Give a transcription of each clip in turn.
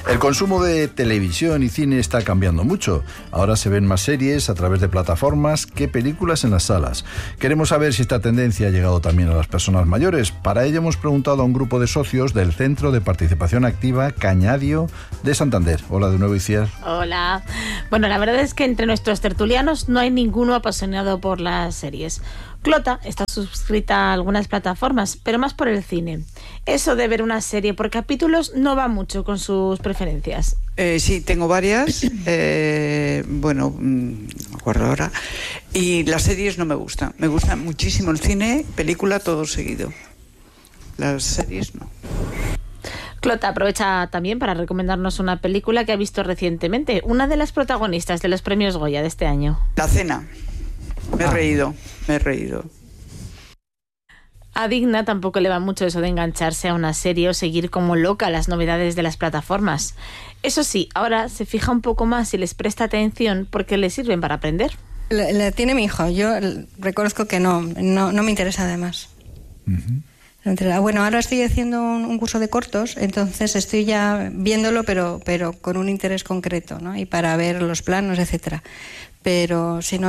El consumo de televisión y cine está cambiando mucho. Ahora se ven más series a través de plataformas que películas en las salas. Queremos saber si esta tendencia ha llegado también a las personas mayores. Para ello hemos preguntado a un grupo de socios del Centro de Participación Activa Cañadio de Santander. Hola de nuevo, Iciar. Hola. Bueno, la verdad es que entre nuestros tertulianos no hay ninguno apasionado por las series. Clota está suscrita a algunas plataformas, pero más por el cine. Eso de ver una serie por capítulos no va mucho con sus preferencias. Sí, tengo varias. No me acuerdo ahora. Y las series no me gustan. Me gusta muchísimo el cine, película, todo seguido. Las series no. Clota aprovecha también para recomendarnos una película que ha visto recientemente, una de las protagonistas de los premios Goya de este año. La cena. Me he reído. A Digna tampoco le va mucho eso de engancharse a una serie o seguir como loca las novedades de las plataformas. Eso sí, ahora se fija un poco más y les presta atención porque le sirven para aprender. La tiene mi hijo. Yo reconozco que no me interesa además. Uh-huh. Bueno, ahora estoy haciendo un curso de cortos, entonces estoy ya viéndolo, pero con un interés concreto, ¿no? Y para ver los planos, etcétera. Pero si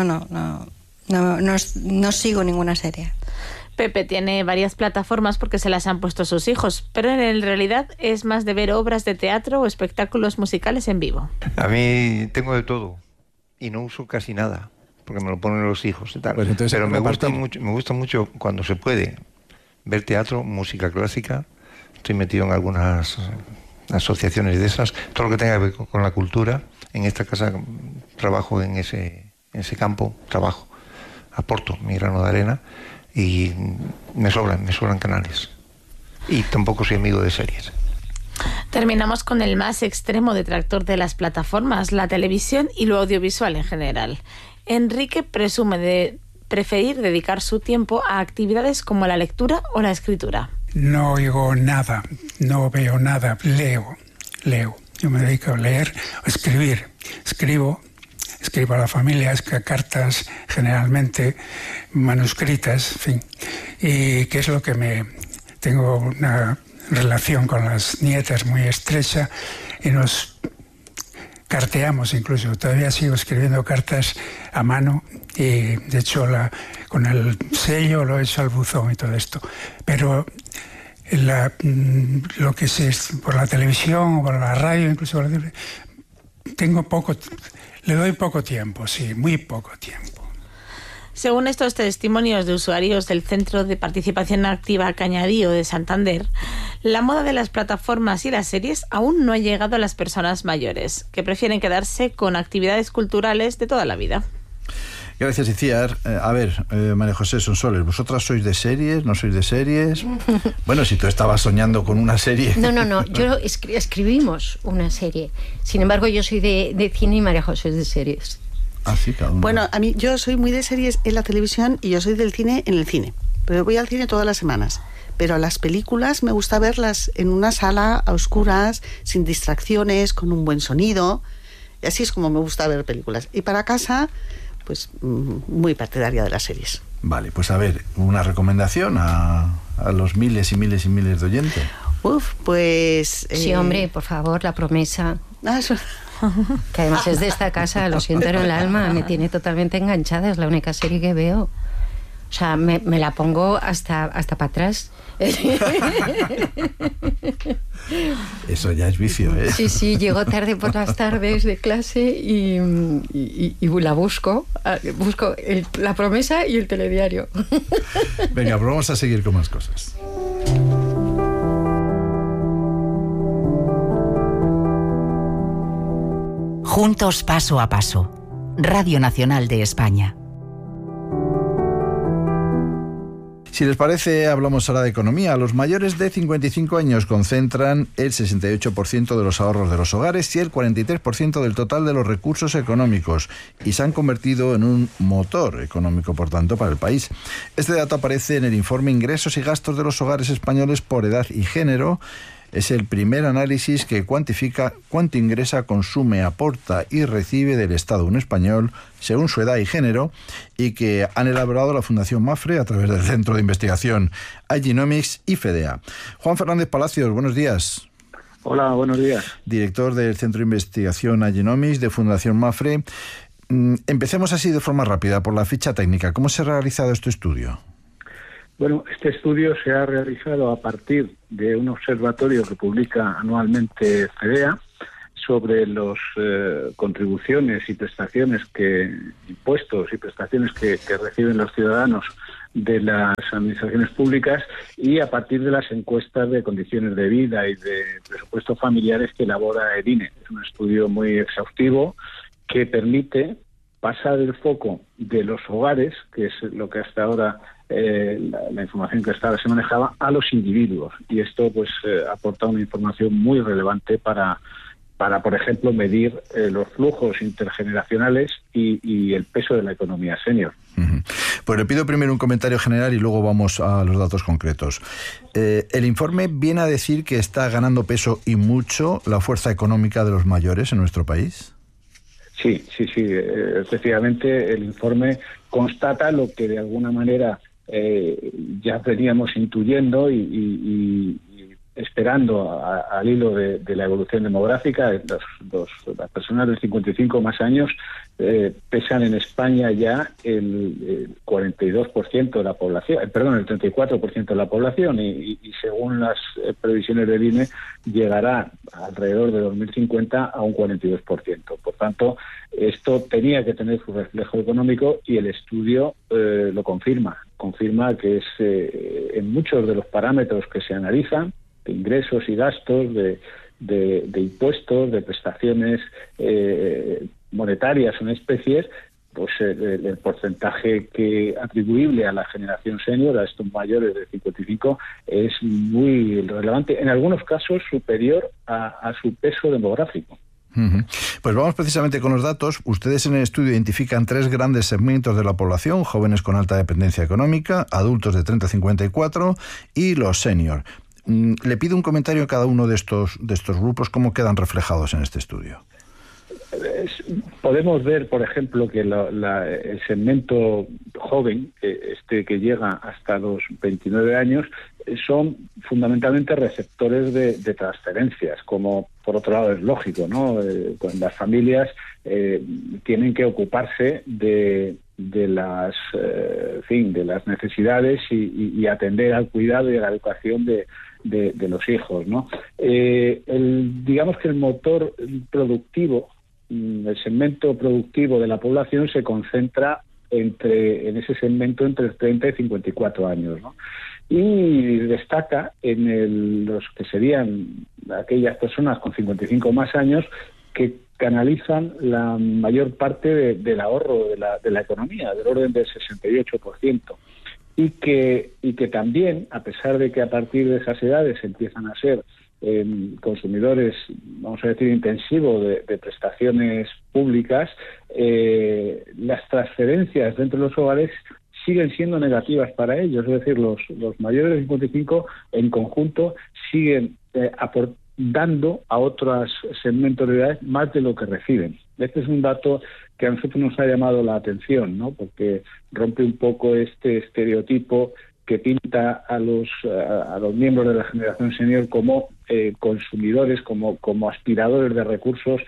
no sigo ninguna serie. Pepe tiene varias plataformas porque se las han puesto sus hijos, pero en realidad es más de ver obras de teatro o espectáculos musicales en vivo. A mí tengo de todo y no uso casi nada porque me lo ponen los hijos y tal. Pues entonces, pero me gusta mucho cuando se puede ver teatro, música clásica. Estoy metido en algunas asociaciones de esas, todo lo que tenga que ver con la cultura. En esta casa trabajo en ese campo, aporto mi grano de arena. Y me sobran canales. Y tampoco soy amigo de series. Terminamos con el más extremo detractor de las plataformas, la televisión y lo audiovisual en general. Enrique presume de preferir dedicar su tiempo a actividades como la lectura o la escritura. No oigo nada, no veo nada, leo. Yo me dedico a leer, a escribir. Escribo a la familia, cartas generalmente manuscritas, en fin. Y que es lo que tengo una relación con las nietas muy estrecha y nos carteamos incluso. Todavía sigo escribiendo cartas a mano y de hecho con el sello lo he hecho al buzón y todo esto. Pero lo que es por la televisión o por la radio, incluso le doy poco tiempo, sí, muy poco tiempo. Según estos testimonios de usuarios del Centro de Participación Activa Cañadío de Santander, la moda de las plataformas y las series aún no ha llegado a las personas mayores, que prefieren quedarse con actividades culturales de toda la vida. Gracias, Iciar. María José Sonsoles, ¿vosotras sois de series? ¿No sois de series? Bueno, si tú estabas soñando con una serie. No. Yo escribimos una serie. Sin embargo, yo soy de cine y María José es de series. Ah, sí, cada uno. Bueno, a mí yo soy muy de series en la televisión y yo soy del cine en el cine. Pero voy al cine todas las semanas. Pero las películas me gusta verlas en una sala a oscuras, sin distracciones, con un buen sonido. Y así es como me gusta ver películas. Y para casa, pues muy partidaria de las series. Vale, pues a ver, una recomendación a los miles y miles y miles de oyentes. Sí, hombre, por favor, La Promesa. Eso. Que además es de esta casa, lo siento en el alma, me tiene totalmente enganchada, es la única serie que veo. O sea, me la pongo hasta para atrás. Eso ya es vicio, ¿eh? Sí, llego tarde por las tardes de clase y la busco La Promesa y el telediario. Venga, pero vamos a seguir con más cosas. Juntos paso a paso. Radio Nacional de España. Si les parece, hablamos ahora de economía. Los mayores de 55 años concentran el 68% de los ahorros de los hogares y el 43% del total de los recursos económicos y se han convertido en un motor económico, por tanto, para el país. Este dato aparece en el informe Ingresos y Gastos de los Hogares Españoles por Edad y Género. Es el primer análisis que cuantifica cuánto ingresa, consume, aporta y recibe del Estado un español según su edad y género y que han elaborado la Fundación Mafre a través del Centro de Investigación iGenomics y FEDEA. Juan Fernández Palacios, buenos días. Hola, buenos días. Director del Centro de Investigación Agenomics de Fundación Mapfre. Empecemos así de forma rápida por la ficha técnica. ¿Cómo se ha realizado este estudio? Bueno, este estudio se ha realizado a partir de un observatorio que publica anualmente CEDEA sobre las contribuciones y prestaciones impuestos y prestaciones que reciben los ciudadanos de las administraciones públicas, y a partir de las encuestas de condiciones de vida y de presupuestos familiares que elabora el INE. Es un estudio muy exhaustivo que permite pasar el foco de los hogares, que es lo que hasta ahora la información que hasta ahora se manejaba, a los individuos, y esto pues aporta una información muy relevante para por ejemplo, medir los flujos intergeneracionales y el peso de la economía senior. Pues le pido primero un comentario general y luego vamos a los datos concretos. El informe viene a decir que está ganando peso y mucho la fuerza económica de los mayores en nuestro país. Sí. Efectivamente, el informe constata lo que de alguna manera ya veníamos intuyendo y esperando al hilo de la evolución demográfica. Las personas de 55 más años pesan en España ya el 42% de la población, el 34% de la población, y según las previsiones del INE llegará alrededor de 2050 a un 42%. Por tanto, esto tenía que tener su reflejo económico, y el estudio lo confirma que es en muchos de los parámetros que se analizan, de ingresos y gastos, de impuestos, de prestaciones monetarias o en especies, pues el porcentaje atribuible a la generación senior, a estos mayores de 55, es muy relevante, en algunos casos superior a su peso demográfico. Pues vamos precisamente con los datos. Ustedes en el estudio identifican 3 grandes segmentos de la población: jóvenes con alta dependencia económica, adultos de 30 a 54 y los senior. Le pido un comentario a cada uno de estos grupos, ¿cómo quedan reflejados en este estudio? Podemos ver, por ejemplo, que el segmento joven, que llega hasta los 29 años, son fundamentalmente receptores de transferencias, como por otro lado es lógico, ¿no? Las familias tienen que ocuparse de las necesidades y atender al cuidado y a la educación de los hijos, ¿no? Digamos que el motor productivo, el segmento productivo de la población se concentra en ese segmento entre 30 y 54 años, ¿no? Y destaca en los que serían aquellas personas con 55 más años que canalizan la mayor parte del ahorro de la economía, del orden del 68%. Y que también, a pesar de que a partir de esas edades empiezan a ser consumidores, vamos a decir, intensivos de prestaciones públicas, las transferencias dentro de los hogares siguen siendo negativas para ellos. Es decir, los mayores de 55 en conjunto siguen dando a otros segmentos de edad más de lo que reciben. Este es un dato que a nosotros nos ha llamado la atención, ¿no? Porque rompe un poco este estereotipo que pinta a los miembros de la generación senior como consumidores, como aspiradores de recursos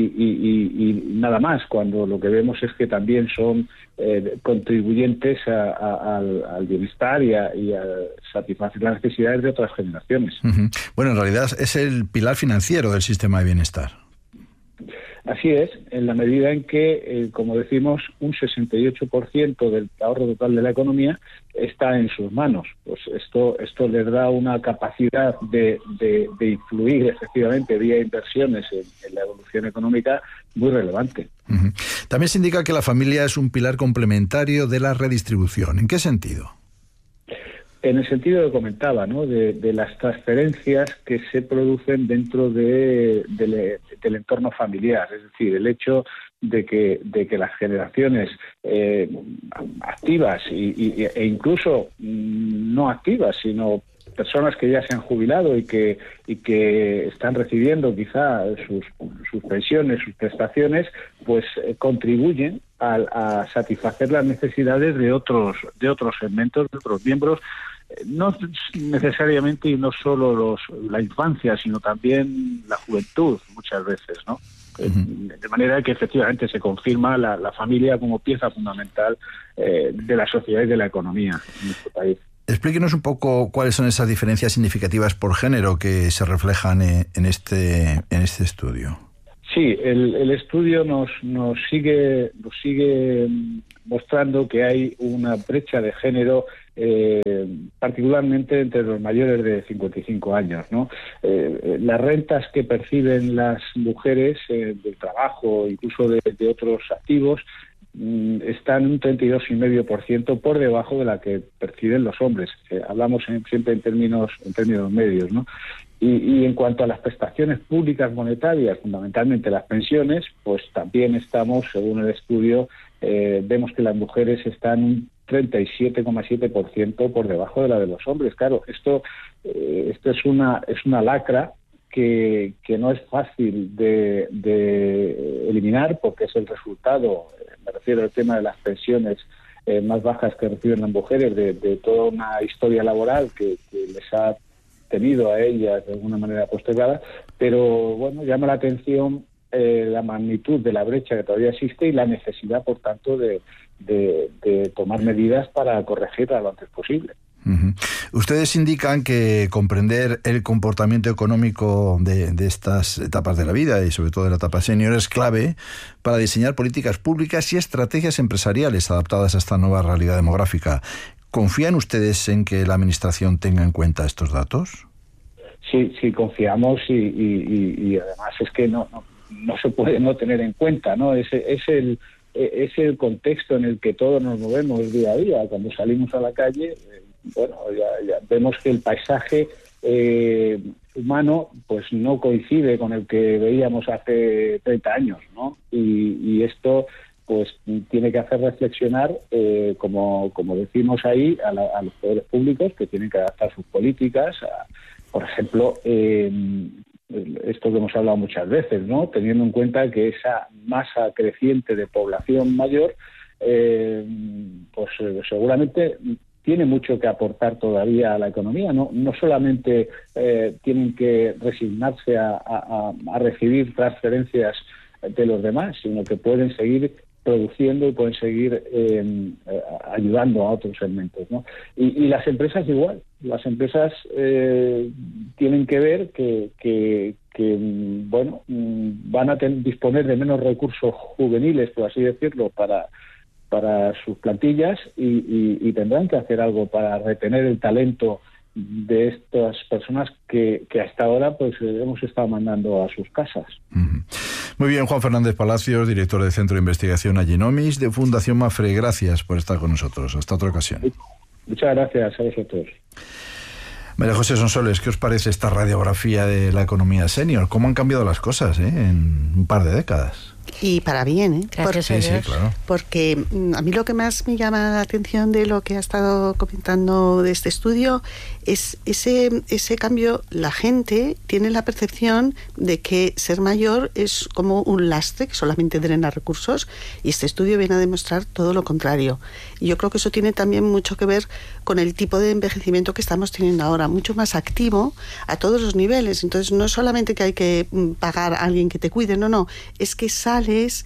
y nada más, cuando lo que vemos es que también son contribuyentes al bienestar y a satisfacer las necesidades de otras generaciones. Bueno, en realidad es el pilar financiero del sistema de bienestar. Así es, en la medida en que, como decimos, un 68% del ahorro total de la economía está en sus manos. Pues esto les da una capacidad de influir efectivamente vía inversiones en la evolución económica muy relevante. También se indica que la familia es un pilar complementario de la redistribución. ¿En qué sentido? En el sentido que comentaba, ¿no? de las transferencias que se producen dentro del entorno familiar, es decir, el hecho de que las generaciones activas e incluso no activas, sino personas que ya se han jubilado y que están recibiendo quizá sus pensiones, sus prestaciones, pues contribuyen a satisfacer las necesidades de otros segmentos, de otros miembros, no necesariamente y no solo la infancia, sino también la juventud muchas veces, ¿no? De manera que efectivamente se confirma la familia como pieza fundamental de la sociedad y de la economía en nuestro país. Explíquenos un poco cuáles son esas diferencias significativas por género que se reflejan en este estudio. Sí, el estudio nos sigue mostrando que hay una brecha de género, particularmente entre los mayores de 55 años, ¿no? Las rentas que perciben las mujeres del trabajo, incluso de otros activos, están un 32,5% por debajo de la que perciben los hombres. Hablamos siempre en términos medios, ¿no? Y en cuanto a las prestaciones públicas monetarias, fundamentalmente las pensiones, pues también estamos, según el estudio, vemos que las mujeres están un 37,7% por debajo de la de los hombres. Claro, esto es una lacra que no es fácil de eliminar, porque es el resultado, me refiero al tema de las pensiones más bajas que reciben las mujeres, de toda una historia laboral que les ha tenido a ellas de alguna manera postergada, pero bueno, llama la atención la magnitud de la brecha que todavía existe y la necesidad, por tanto, de tomar medidas para corregirla lo antes posible. Uh-huh. Ustedes indican que comprender el comportamiento económico de estas etapas de la vida y sobre todo de la etapa senior es clave para diseñar políticas públicas y estrategias empresariales adaptadas a esta nueva realidad demográfica. ¿Confían ustedes en que la Administración tenga en cuenta estos datos? Sí, confiamos y además es que no se puede no tener en cuenta, ¿no? Es el contexto en el que todos nos movemos día a día. Cuando salimos a la calle, ya vemos que el paisaje humano pues no coincide con el que veíamos hace 30 años, ¿no? Y esto pues tiene que hacer reflexionar, como decimos ahí, a los poderes públicos, que tienen que adaptar sus políticas. Por ejemplo, esto que hemos hablado muchas veces, ¿no? Teniendo en cuenta que esa masa creciente de población mayor, pues seguramente tiene mucho que aportar todavía a la economía. No solamente tienen que resignarse a recibir transferencias de los demás, sino que pueden seguir produciendo y pueden seguir ayudando a otros segmentos, ¿no? Y las empresas igual. Las empresas tienen que ver que van a disponer de menos recursos juveniles, por así decirlo, para sus plantillas y tendrán que hacer algo para retener el talento de estas personas que hasta ahora pues hemos estado mandando a sus casas. Muy bien, Juan Fernández Palacios, director del Centro de Investigación Agenomics de Fundación Mapfre. Gracias por estar con nosotros. Hasta otra ocasión. Muchas gracias a vosotros. María José Sonsoles, ¿qué os parece esta radiografía de la economía senior? ¿Cómo han cambiado las cosas en un par de décadas? Y para bien, ¿eh? Gracias a Dios. Sí, claro. Porque a mí lo que más me llama la atención de lo que ha estado comentando de este estudio es ese cambio. La gente tiene la percepción de que ser mayor es como un lastre que solamente drena recursos, y este estudio viene a demostrar todo lo contrario. Y yo creo que eso tiene también mucho que ver con el tipo de envejecimiento que estamos teniendo ahora, mucho más activo a todos los niveles. Entonces no es solamente que hay que pagar a alguien que te cuide, no, es que sales,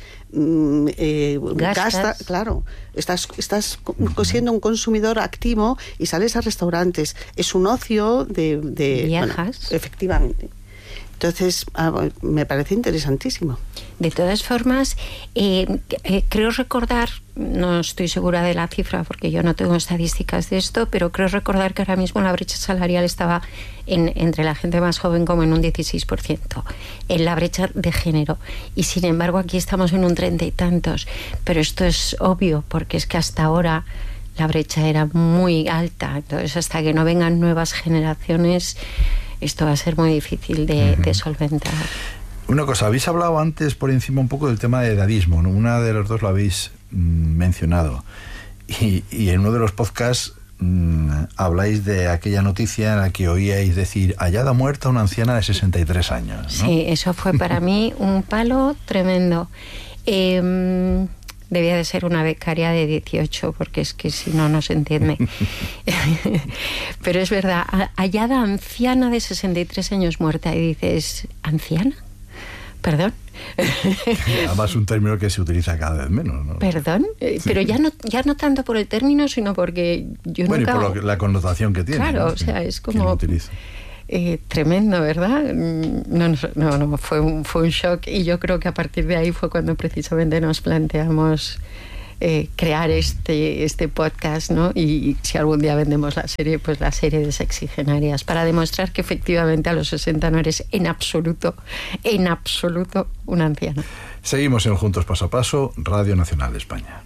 gastas, claro, estás siendo un consumidor activo y sales a restaurantes. Es un ocio de viajas. Bueno, efectivamente. Entonces, me parece interesantísimo. De todas formas, creo recordar, no estoy segura de la cifra porque yo no tengo estadísticas de esto, pero creo recordar que ahora mismo la brecha salarial estaba entre la gente más joven como en un 16%, en la brecha de género. Y sin embargo aquí estamos en un 30 y tantos. Pero esto es obvio porque es que hasta ahora la brecha era muy alta. Entonces, hasta que no vengan nuevas generaciones, esto va a ser muy difícil de solventar. Una cosa, habéis hablado antes por encima un poco del tema de edadismo, ¿no? Una de los dos lo habéis mencionado. Y en uno de los podcasts habláis de aquella noticia en la que oíais decir hallada muerta una anciana de 63 años, ¿no? Sí, eso fue para mí un palo tremendo. Debía de ser una becaria de 18, porque es que si no, no se entiende. Pero es verdad, hallada anciana de 63 años muerta, y dices, ¿anciana? ¿Perdón? Además, un término que se utiliza cada vez menos, ¿no? ¿Perdón? Pero ya no tanto por el término, sino porque yo nunca... Bueno, y por la connotación que tiene. Claro, ¿no? o sea, es como... Tremendo, ¿verdad? No, fue un shock, y yo creo que a partir de ahí fue cuando precisamente nos planteamos crear este podcast, ¿no? Y si algún día vendemos la serie, pues la serie de Sexagenarias, para demostrar que efectivamente a los 60 no eres en absoluto una anciana. Seguimos en Juntos Paso a Paso, Radio Nacional de España.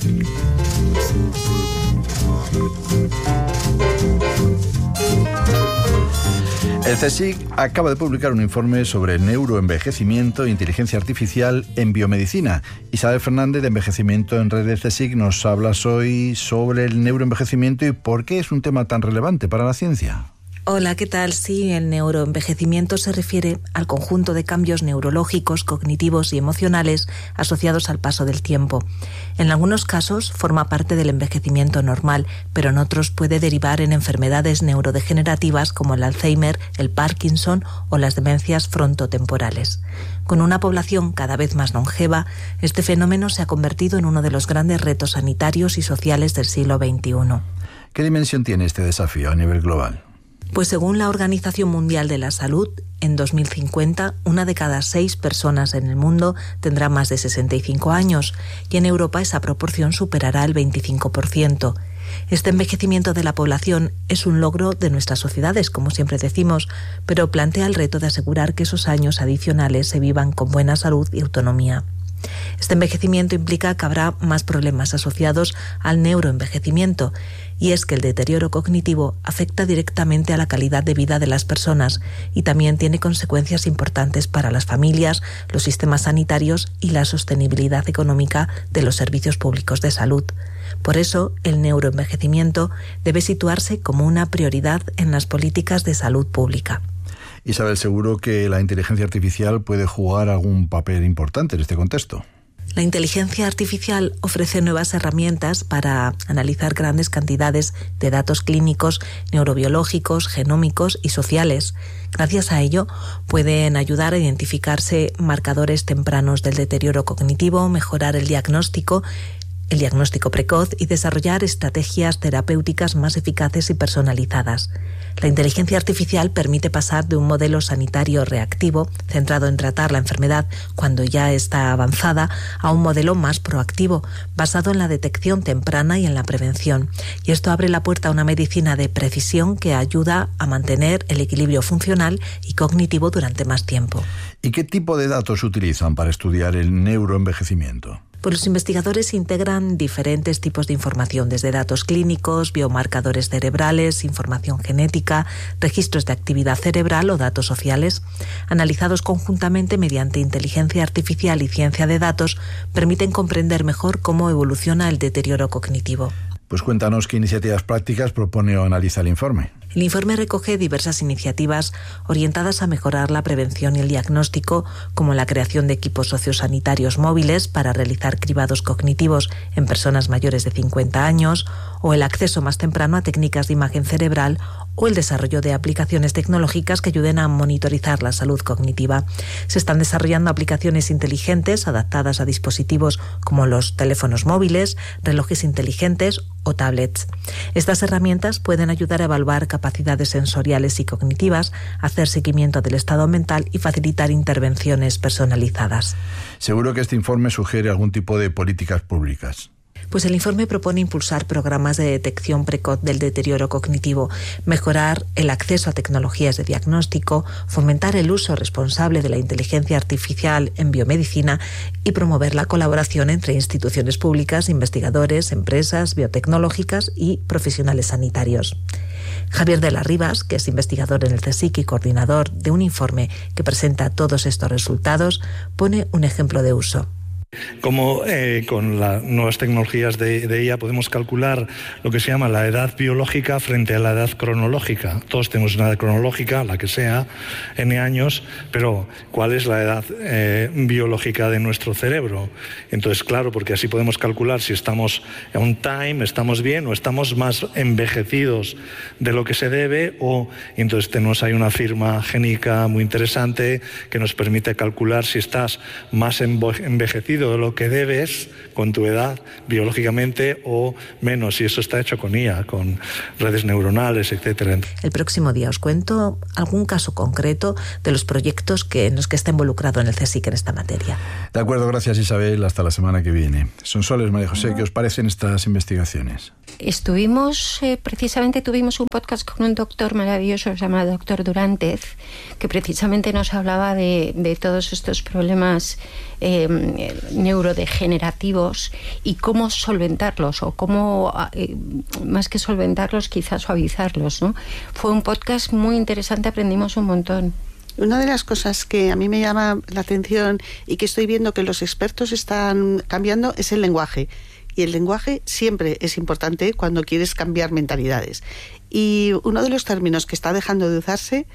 El CSIC acaba de publicar un informe sobre neuroenvejecimiento e inteligencia artificial en biomedicina. Isabel Fernández, de Envejecimiento en Red del CSIC, nos hablas hoy sobre el neuroenvejecimiento y por qué es un tema tan relevante para la ciencia. Hola, ¿qué tal? Sí, el neuroenvejecimiento se refiere al conjunto de cambios neurológicos, cognitivos y emocionales asociados al paso del tiempo. En algunos casos forma parte del envejecimiento normal, pero en otros puede derivar en enfermedades neurodegenerativas como el Alzheimer, el Parkinson o las demencias frontotemporales. Con una población cada vez más longeva, este fenómeno se ha convertido en uno de los grandes retos sanitarios y sociales del siglo XXI. ¿Qué dimensión tiene este desafío a nivel global? Pues según la Organización Mundial de la Salud, en 2050, 1 de cada 6 personas en el mundo tendrá más de 65 años y en Europa esa proporción superará el 25%. Este envejecimiento de la población es un logro de nuestras sociedades, como siempre decimos, pero plantea el reto de asegurar que esos años adicionales se vivan con buena salud y autonomía. Este envejecimiento implica que habrá más problemas asociados al neuroenvejecimiento, y es que el deterioro cognitivo afecta directamente a la calidad de vida de las personas y también tiene consecuencias importantes para las familias, los sistemas sanitarios y la sostenibilidad económica de los servicios públicos de salud. Por eso, el neuroenvejecimiento debe situarse como una prioridad en las políticas de salud pública. Isabel, seguro que la inteligencia artificial puede jugar algún papel importante en este contexto. La inteligencia artificial ofrece nuevas herramientas para analizar grandes cantidades de datos clínicos, neurobiológicos, genómicos y sociales. Gracias a ello, pueden ayudar a identificarse marcadores tempranos del deterioro cognitivo, mejorar el diagnóstico precoz y desarrollar estrategias terapéuticas más eficaces y personalizadas. La inteligencia artificial permite pasar de un modelo sanitario reactivo, centrado en tratar la enfermedad cuando ya está avanzada, a un modelo más proactivo, basado en la detección temprana y en la prevención. Y esto abre la puerta a una medicina de precisión que ayuda a mantener el equilibrio funcional y cognitivo durante más tiempo. ¿Y qué tipo de datos utilizan para estudiar el neuroenvejecimiento? Pues los investigadores integran diferentes tipos de información, desde datos clínicos, biomarcadores cerebrales, información genética, registros de actividad cerebral o datos sociales. Analizados conjuntamente mediante inteligencia artificial y ciencia de datos, permiten comprender mejor cómo evoluciona el deterioro cognitivo. Pues cuéntanos qué iniciativas prácticas propone o analiza el informe. El informe recoge diversas iniciativas orientadas a mejorar la prevención y el diagnóstico, como la creación de equipos sociosanitarios móviles para realizar cribados cognitivos en personas mayores de 50 años, o el acceso más temprano a técnicas de imagen cerebral, o el desarrollo de aplicaciones tecnológicas que ayuden a monitorizar la salud cognitiva. Se están desarrollando aplicaciones inteligentes adaptadas a dispositivos como los teléfonos móviles, relojes inteligentes o tablets. Estas herramientas pueden ayudar a evaluar capacidades sensoriales y cognitivas, hacer seguimiento del estado mental y facilitar intervenciones personalizadas. Seguro que este informe sugiere algún tipo de políticas públicas. Pues el informe propone impulsar programas de detección precoz del deterioro cognitivo, mejorar el acceso a tecnologías de diagnóstico, fomentar el uso responsable de la inteligencia artificial en biomedicina y promover la colaboración entre instituciones públicas, investigadores, empresas biotecnológicas y profesionales sanitarios. Javier de las Rivas, que es investigador en el CSIC y coordinador de un informe que presenta todos estos resultados, pone un ejemplo de uso. Como con las nuevas tecnologías de IA podemos calcular lo que se llama la edad biológica frente a la edad cronológica. Todos tenemos una edad cronológica, la que sea, N años, pero ¿cuál es la edad biológica de nuestro cerebro? Entonces, claro, porque así podemos calcular si estamos on time, estamos bien o estamos más envejecidos de lo que se debe, o entonces tenemos ahí una firma génica muy interesante que nos permite calcular si estás más envejecido de lo que debes con tu edad biológicamente o menos, y eso está hecho con IA, con redes neuronales, etcétera. El próximo día os cuento algún caso concreto de los proyectos en los que está involucrado en el CSIC en esta materia. De acuerdo, gracias Isabel, hasta la semana que viene. Sonsoles, María José, ¿qué os parecen estas investigaciones? Precisamente tuvimos un podcast con un doctor maravilloso llamado doctor Durántez, que precisamente nos hablaba de todos estos problemas neurodegenerativos y cómo solventarlos, o cómo, más que solventarlos, quizás suavizarlos, ¿no? Fue un podcast muy interesante, aprendimos un montón. Una de las cosas que a mí me llama la atención y que estoy viendo que los expertos están cambiando es el lenguaje. Y el lenguaje siempre es importante cuando quieres cambiar mentalidades. Y uno de los términos que está dejando de usarse,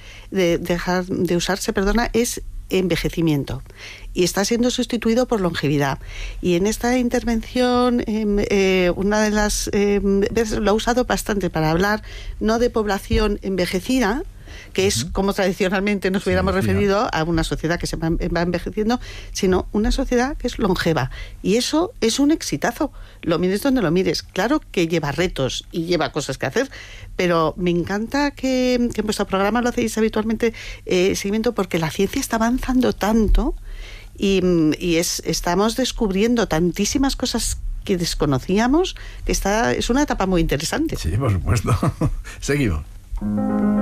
es envejecimiento. Y está siendo sustituido por longevidad. Y en esta intervención, una de las veces lo ha usado bastante para hablar no de población envejecida, que es como tradicionalmente nos hubiéramos referido a una sociedad que se va envejeciendo, sino una sociedad que es longeva. Y eso es un exitazo. Lo mires donde lo mires. Claro que lleva retos y lleva cosas que hacer, pero me encanta que en vuestro programa lo hacéis habitualmente seguimiento, porque la ciencia está avanzando tanto y estamos descubriendo tantísimas cosas que desconocíamos, que es una etapa muy interesante. Sí, por supuesto. Seguimos.